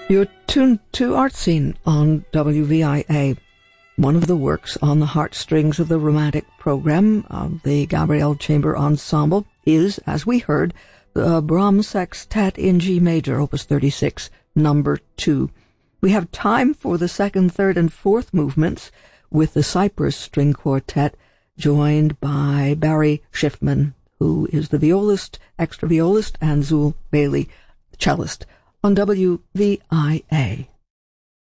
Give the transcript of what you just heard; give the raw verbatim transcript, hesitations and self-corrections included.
You're tuned to Art Scene on W V I A. One of the works on the heartstrings of the romantic program of the Gabriel Chamber Ensemble is, as we heard, the Brahms Sextet in G Major, Opus thirty-six, number two. We have time for the second, third, and fourth movements with the Cyprus String Quartet, joined by Barry Schiffman, who is the violist, extra violist, and Zul Bailey, cellist, on W V I A.